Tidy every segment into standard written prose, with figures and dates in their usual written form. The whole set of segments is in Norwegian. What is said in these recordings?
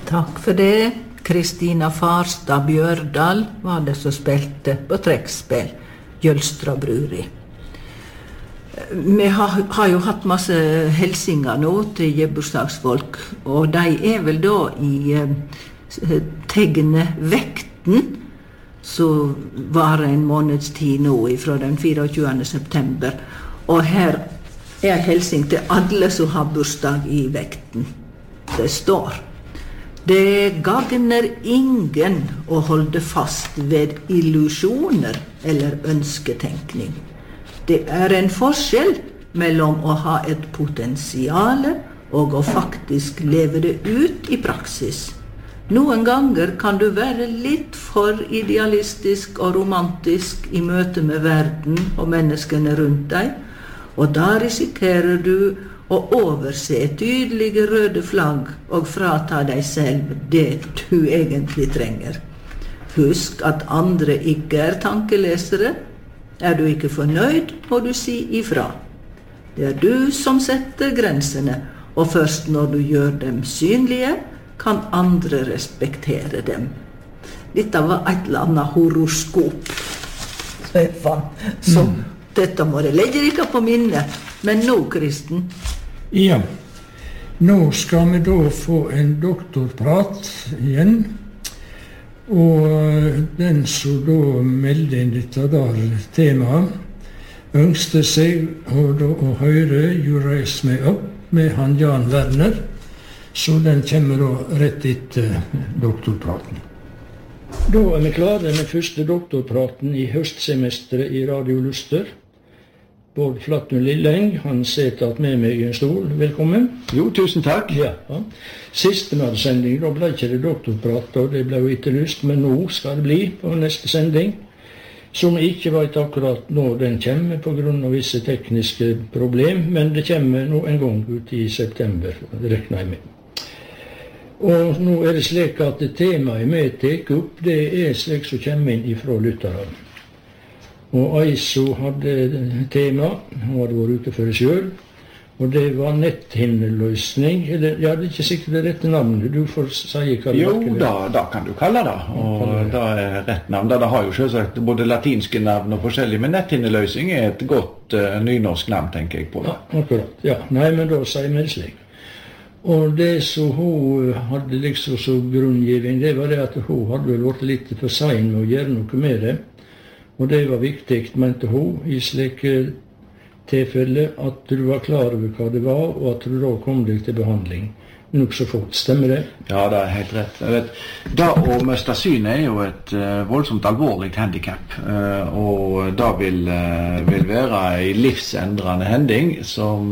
Takk for det. Kristina Farstad Bjørdal var det som spilte på trekkspill, Jølstra Bruri. Vi har jo hatt masse helsinger nå til gebursdagsfolk, og de vel da i tegnet vekten, som var en måneds tid nå fra den 24. september. Og her helsing til alle som har bursdag i vekten. Det står: Det gagner ingen å holde fast ved illusjoner eller ønsketenkning. Det en forskjell mellom å ha et potensiale og å faktisk leve det ut i praksis. Noen ganger kan du være litt for idealistisk og romantisk i møte med verden og menneskene rundt deg, og da risikerer du å overse tydelige røde flagg og frata deg selv det du egentlig trenger. Husk at andre ikke tankelesere. Du ikke fornøyd, må du si ifra. Det du som setter grensene, og først når du gjør dem synlige, kan andre respektere dem. Dette var et eller annet horoskop. Så dette må det legge ikke på minnet. Men nå, Kristen? Ja, nå skal vi da få en doktorprat igjen. Og den som da meldte inn dette der temaet, ønsket seg å høre You Raise Me Up med han Jan Werner. Så den kommer da rett etter doktorpraten. Da vi klare med første doktorpraten i høstsemesteret i Radio Luster. Bård Flatun Lilleng, han sitter med meg i en stol. Velkommen. Jo, tusen takk. Ja. Siste sending, da ble ikke det doktorprat, og det ble jo etterlyst, men nå skal det bli på neste sending, som jeg ikke vet akkurat når den kommer på grunn av visse tekniske problem, men det kommer nå en gang ut i september, det regner jeg med. Og nå det slik at temaet vi tar opp, det slik som kommer inn ifra lytterne. Og Aiso hadde tema, hun hadde vært ute for det selv, og det var netthinneløsning. Ja, det ikke sikkert det rette navnet, du får si hva det er. Jo, da kan du kalle det, og det rett navn. Det har jo selvsagt både latinske navn og forskjellige, men netthinneløsning et godt nynorsk navn, tenker jeg på det. Ja, akkurat, ja. Nei, men da sier vi det slik. Og det som hun hadde liksom som grunngivning, det var det at hun hadde vel vært litt for sein med å gjøre noe med det. Og det var viktig, mente hun, i slike tilfelle at du var klar over hva det var, og at du da kom deg til behandling. Nok så fort, stemmer det? Ja, det helt rett. Jeg vet, da å miste synet jo et voldsomt alvorlig handicap, og da vil være en livsendrende hending som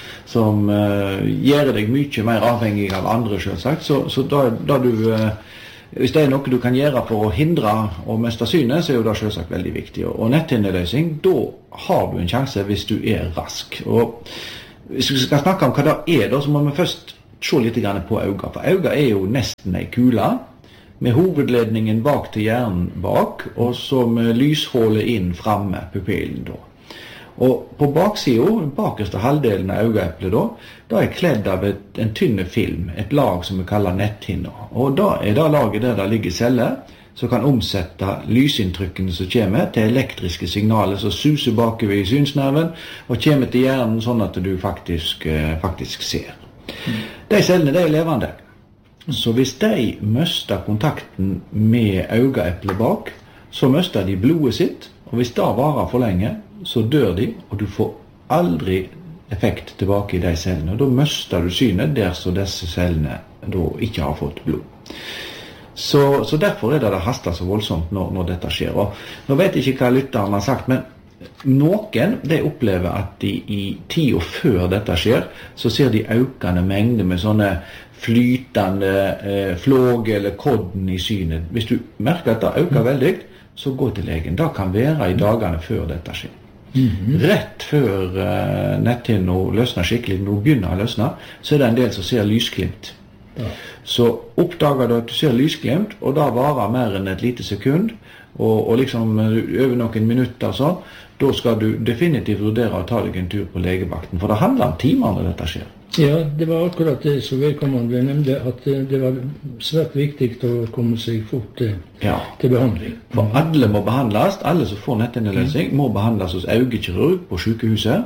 gjør deg mye mer avhengig av andre, selvsagt. Så da du... Hvis det noe du kan gjøre for å hindre å miste synet, så jo det selvsagt veldig viktig. Og netthinneløsning, da har du en sjanse hvis du rask. Og hvis vi skal snakke om hva det da, så må vi først se litt på øynene. For øynene jo nesten en kule, med hovedledningen bak til hjernen bak, og så med lyshålet inn fremme, pupillen da. Og på baksiden, bakerste halvdelen av øyeeplet da kledd av en tynne film, et lag som vi kaller netthinner. Og da det laget der det ligger celler, som kan omsette lysinntrykkene som kommer til elektriske signaler som suser bakover i synsnerven, og kommer til hjernen sånn at du faktisk ser. De cellene, de levende. Så hvis de mister kontakten med øyeeplet bak, så mister de blodet sitt, og hvis det varer for lenge, så dør de, og du får aldri effekt tilbake i de cellene. Og da mister du synet der så disse cellene da ikke har fått blod. Så derfor det haster så voldsomt når dette skjer. Og nå vet jeg ikke hva lytteren har sagt, men noen de opplever at de i tiden før dette skjer, så ser de økende mengder med sånne flytende flåg eller kodden i synet. Hvis du merker at det øker veldig, så gå til legen. Det kan være i dagene før dette skjer. Rett før netthinnen løsner skikkelig, når du begynner å løsne, så det en del som ser lysglimt. Ja. Så oppdager du at du ser lysglimt, og da varer mer enn et lite sekund, og liksom over noen minutter sånn, da skal du definitivt vurdere å ta deg en tur på legevakten, for det handler om timer når dette skjer. Ja, det var akkurat det som vedkommende nevnte, at det var svært viktig å komme seg fort til behandling. For alle må behandles, alle som får netthinneløsning må behandles hos øyekirurg på sykehuset.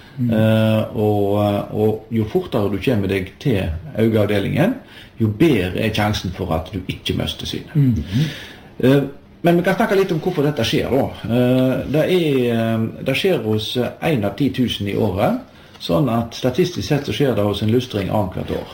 Og jo fortere du kommer deg til øyeavdelingen, jo bedre sjansen for at du ikke mister synet. Men vi kan snakke litt om hvorfor dette skjer da. Det skjer hos 1 av 10 000 i året, sånn at statistisk sett så skjer det hos en lystring annethvert år.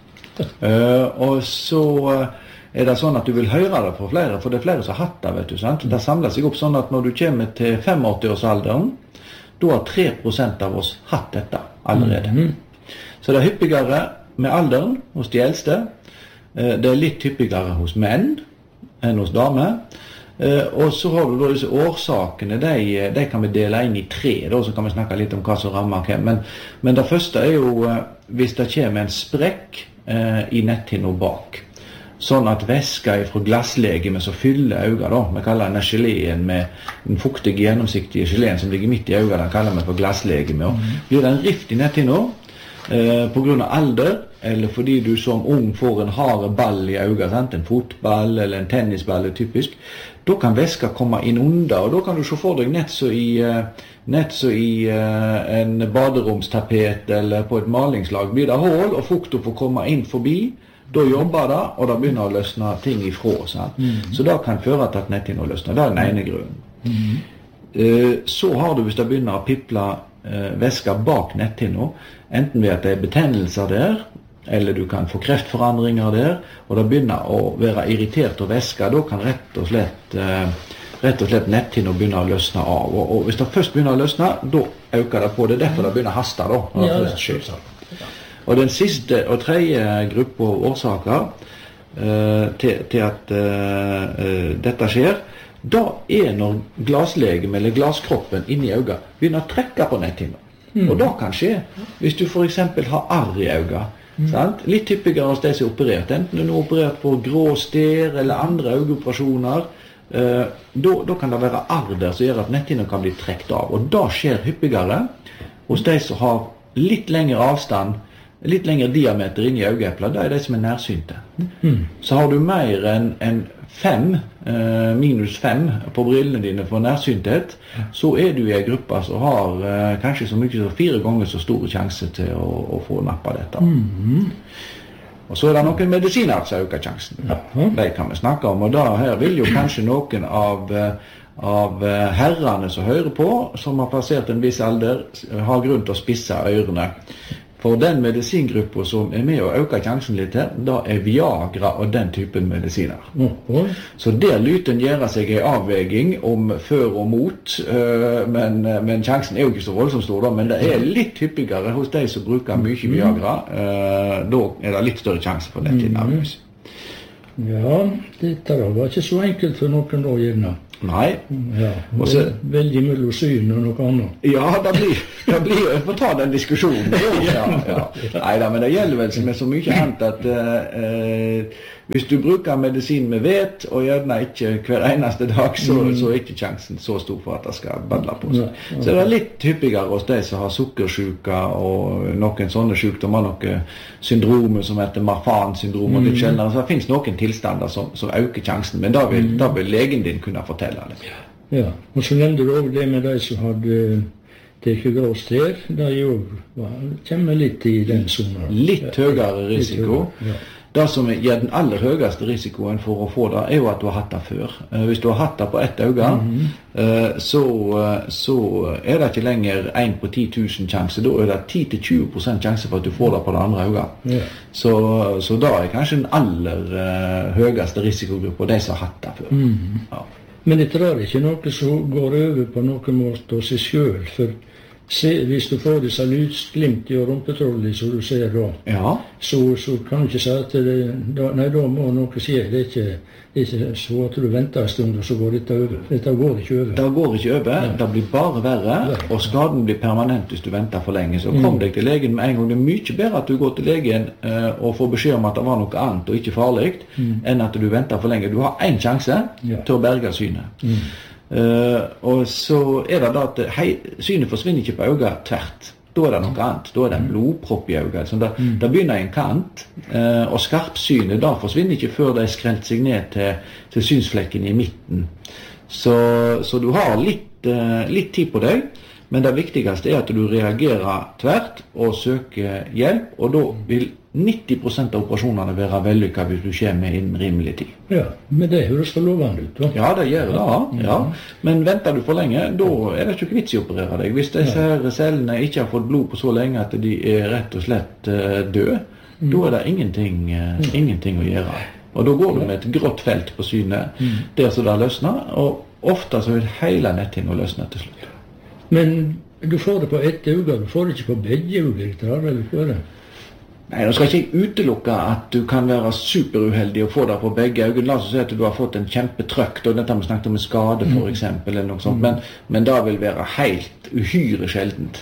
Og så det sånn at du vil høre det fra flere, for det flere som har hatt det, vet du, sant? Det samler seg opp sånn at når du kommer til 85-årsalderen, da har 3% av oss hatt dette allerede. Så det hyppigere med alderen hos de eldste, det litt hyppigere hos menn enn hos damer, og så har du da disse årsakene, de kan vi dele inn i 3, da, så kan vi snakke litt om hva som rammer hvem. Men det første jo hvis det kommer en sprekk i netthinna bak, sånn at væska fra glasslegeme som fyller øynene, da, vi kaller denne geleen med den fuktige, gjennomsiktige geleen som ligger midt i øynene, den kaller vi for glasslegeme. Blir det en rift i netthinna på grunn av alder, eller fordi du som ung får en hard ball i øynene, en fotball eller en tennisball typisk, da kan væska komme inn under, og da kan du se for deg nett så i en baderomstapet eller på et malingslag blir det hål, og fukten får komme inn forbi, da jobber det, og da begynner å løsne ting ifra. Så da kan føre til at netthinna løsner. Det den ene grunnen. Så har du, hvis det begynner å piple væska bak netthinna, enten ved at det betennelser der, eller du kan få kreftforandringer der, og det begynner å være irritert og væske, da kan rett og slett netthinna begynne å løsne av. Og hvis det først begynner å løsne, da øker det på det. Derfor det begynner å haste da, når det først skjer. Og den siste og tredje gruppe årsaker til at dette skjer, da når glasslegeme eller glasskroppen inni øynene begynner å trekke på netthinna. Og da kan skje hvis du for eksempel har arr i øynene. Litt hyppigere hos de som er operert, enten du er operert på grå stær eller andre øyeoperasjoner, da kan det være arr der som gjør at netthinna kan bli trekt av. Og da skjer hyppigere hos de som har litt lengre avstand, litt lengre diameter inn i øyeeplet, det de som er nærsynte. Så har du mer enn 5, minus 5 på brillene dine for nærsynthet, så du i en gruppe som har kanskje så mye som 4 ganger så store sjanse til å få nappa dette. Og så det noen medisiner som øker sjansen. De kan vi snakke om, og da her vil jo kanskje noen av herrene som hører på, som har passert en viss alder, ha grunn til å spisse ørene. For den medisingruppa som er med å øke sjansen litt her, da er Viagra og den typen medisiner. Så der lyten gjør seg en avveging om før og mot, men sjansen jo ikke så voldsomt stor da, men det er litt hyppigere hos de som bruker mye Viagra, da er det litt større sjanse for netthinnavløs. Ja, dette var ikke så enkelt for noen da, gjerne. Nei. Ja, det veldig mellom syn og noe annet. Ja, det blir jeg får ta den diskusjonen. Neida, men det gjelder vel med så mye annet at hvis du bruker medisin med vet, og gjerne ikke hver eneste dag, så er ikke sjansen så stor for at det skal badle på seg. Så det er litt hyppigere hos de som har sukkersyke og noen sånne sykdommer, noen syndromer som heter Marfan-syndrom og litt sjeldnere. Så det finnes noen tilstander som øker sjansen, men da vil legen din kunne fortelle det. Ja, og så nevnte du også det med de som hadde teke grå stær, det jo kommer litt i den zonen. Litt høyere risiko. Det som gir den aller høyeste risikoen for å få det, jo at du har hatt det før. Hvis du har hatt det på ett øye, så det ikke lenger 1 på 10 000 sjanse. Da det 10-20% sjanse for at du får det på det andre øyet. Så da kanskje den aller høyeste risikogruppa, de som har hatt det før. Ja. Men det er ikke noe som går over på noen måte av seg selv, for hvis du får disse lysglimt i rumpetrollet som du ser da, så kan du ikke si at da må noe skje. Det er ikke så at du venter en stund og så går dette over. Dette går ikke over. Det går ikke over, det blir bare verre, og skaden blir permanent hvis du venter for lenge. Så kom deg til legen med en gang. Det er mye bedre at du går til legen og får beskjed om at det var noe annet og ikke farlig, enn at du venter for lenge. Du har en sjanse til å berge synet. Og så det da at synet forsvinner ikke på øyet tvert. da det noe annet. Da det en blodpropp i øyet. Så det begynner en kant, og skarpsynet da forsvinner ikke før det skrelt seg ned til synsflekken i midten. Så du har litt tid på deg, men det viktigste at du reagerer tvert og søker hjelp, og da vil 90% av operasjonene være vellykket hvis du kommer innen rimelig tid. Ja, men det høres for lovende ut, da. Ja, det gjør det, ja. Men venter du for lenge, da det ikke vits i å operere deg. Hvis disse her cellene ikke har fått blod på så lenge at de rett og slett døde, da det ingenting å gjøre. Og da går du med et grått felt på synet, der så det løsner, og ofte så vil hele netthinna løsne til slutt. Men du får det på ett øye, du får det ikke på begge øyne, eller hva det? Nei, nå skal ikke jeg utelukke at du kan være superuheldig og få det på begge øyne. La oss si at du har fått en kjempetrøkk, og dette har vi snakket om en skade for eksempel, eller noe sånt, men det vil være helt uhyre sjeldent.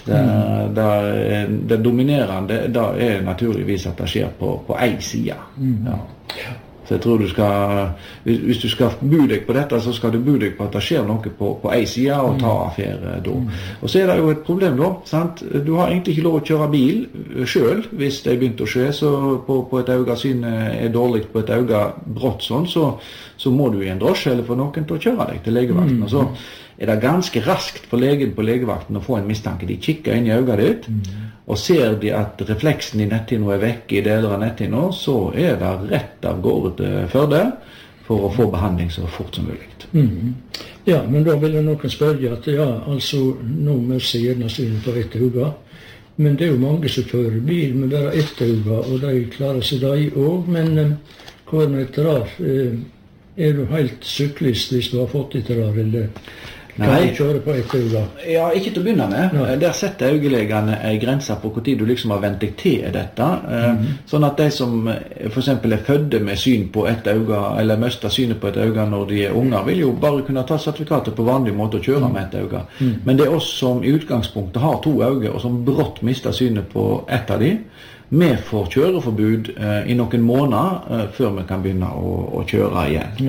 Det dominerende, det naturligvis at det skjer på en side. Ja. Så jeg tror hvis du skal bo deg på dette, så skal du bo deg på at det skjer noe på en side og ta affære da. Og så det jo et problem da, sant? Du har egentlig ikke lov å kjøre bil selv hvis det begynt å skje, så på et øye synet dårlig på et øye brått sånn, så må du i en drosje eller få noen til å kjøre deg til legevakten. Og så det ganske raskt for legen på legevakten å få en mistanke. De kikker inn i øyet ditt, og ser de at refleksen i netthinna vekk i deler av netthinna, så det rett av gårde til Førde for å få behandling så fort som mulig. Ja, men da vil noen spørre at altså, nå møter jeg gjerne synet på ett øye, men det jo mange som kjører bil med bare ett øye, og de klarer seg de også, men hva med et rar? Du helt syklist hvis du har fått et rar, eller kan du kjøre på ett øye? Ja, ikke til å begynne med. Der setter øyelegene en grense på hvor tid du liksom har vent deg til dette. Sånn at de som for eksempel fødde med syn på ett øye, eller mister synet på ett øye når de unger, vil jo bare kunne ta sertifikatet på vanlig måte og kjøre med ett øye. Men det oss som i utgangspunktet har to øyne, og som brått mister synet på ett av de, vi får kjøreforbud i noen måneder før vi kan begynne å kjøre igjen.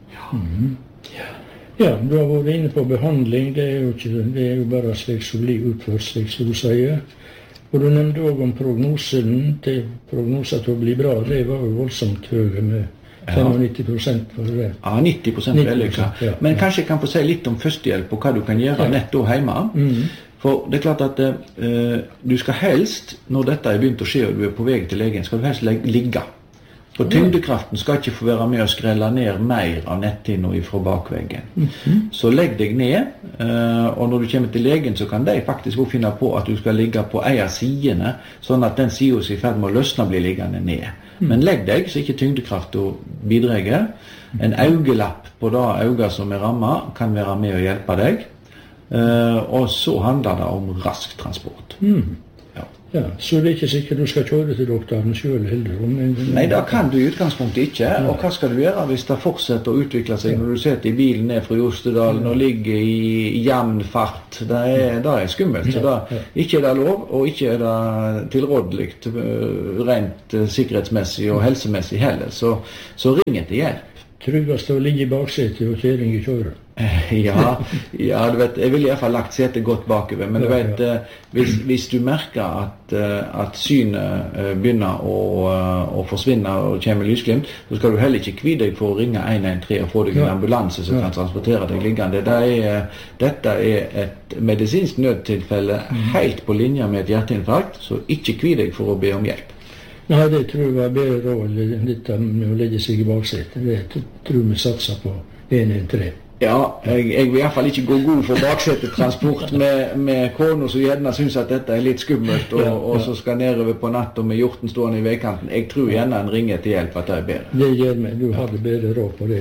Ja, du har vært inne på behandling, det jo bare slik som blir utført, slik som du sier. Og du nevnte også om prognosen til å bli bra, det var jo voldsomt høye med 95% for det. Ja, 90% vellykket. Men kanskje jeg kan få si litt om førstehjelp og hva du kan gjøre nett da hjemme. For det klart at du skal helst, når dette begynt å skje og du på vei til legen, skal du helst ligge. For tyngdekraften skal ikke få være med å skrelle ned mer av netthinna fra bakveggen. Så legg deg ned, og når du kommer til legen, så kan de faktisk også finne på at du skal ligge på en av sidene, sånn at den siden som i ferd med å løsne blir liggende ned. Men legg deg, så ikke tyngdekraften bidrar. En øyelapp på det øyet som rammet, kan være med å hjelpe deg. Og så handler det om rask transport. Ja, så det ikke sikkert du skal kjøre til doktoren selv heller? Nei, det kan du i utgangspunktet ikke. Og hva skal du gjøre hvis det fortsetter å utvikle seg når du sitter i bilen ned fra Jostedalen og ligger i jevn fart? Det skummelt. Så ikke det lov, og ikke det tilrådelig rent sikkerhetsmessig og helsemessig heller. Så ring etter hjelp. Tryggest å ligge i baksetet og kjøring i kjøret? Ja, du vet, jeg vil i hvert fall lagt setet godt bakover, men du vet, hvis du merker at synet begynner å forsvinne og kommer lysglimt, så skal du heller ikke kvie deg for å ringe 113 og få deg en ambulanse som kan transportere deg liggende. Dette et medisinsk nødtilfelle helt på linje med et hjerteinfarkt, så ikke kvie deg for å be om hjelp. Nei, det tror jeg var bedre råd, dette med å legge seg i baksetet. Det tror vi satser på 113. Ja, jeg vil i hvert fall ikke gå god for baksetetransport med kona som gjerne synes at dette litt skummelt, og så skal nedover på natt og med hjorten stående i veikanten. Jeg tror gjerne en ringer til hjelp at det bedre. Det gjør meg. Du hadde bedre råd på det.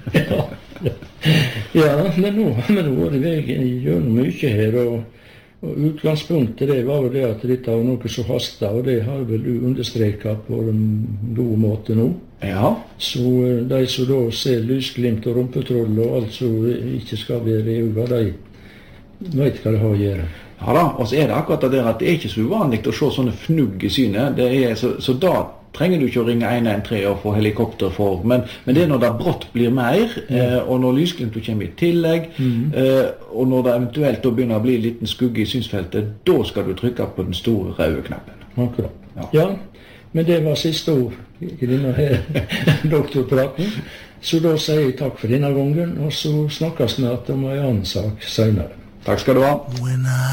Ja, men nå har vi vært i veien gjennom mye her, og utgangspunktet det var jo det at dette var noe som hastet, og det har vel du understreket på en god måte nå. Ja. Så de som da ser lysglimt og rumpetroll og alt som ikke skal være i øynene, de vet hva det har å gjøre. Ja da, og så det akkurat det at det ikke så uvanlig å se sånne fnugg i synet. Så da trenger du ikke å ringe 113 og få helikopter for, men det når det brått blir mer, og når lysglimtet kommer i tillegg, og når det eventuelt da begynner å bli en liten skugge i synsfeltet, da skal du trykke på den store røde knappen. Akkurat. Ja, men det var siste ord i denne her doktorpraten. Så da sier jeg takk for denne gangen, og så snakkes vi om en annen sak senere. Takk skal du ha.